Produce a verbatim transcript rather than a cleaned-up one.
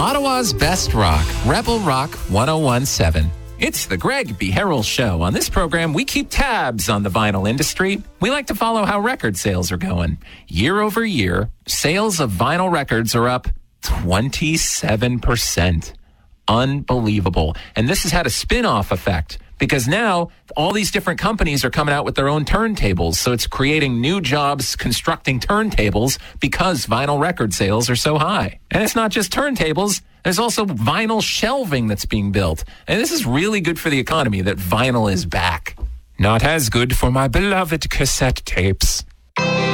Ottawa's best rock, Rebel Rock ten seventeen. It's the Greg B. Harrell Show. On this program, we keep tabs on the vinyl industry. We like to follow how record sales are going. Year over year, sales of vinyl records are up twenty-seven percent. Unbelievable. And this has had a spin-off effect because now all these different companies are coming out with their own turntables. So it's creating new jobs constructing turntables because vinyl record sales are so high. And it's not just turntables. There's also vinyl shelving that's being built. And this is really good for the economy that vinyl is back. Not as good for my beloved cassette tapes.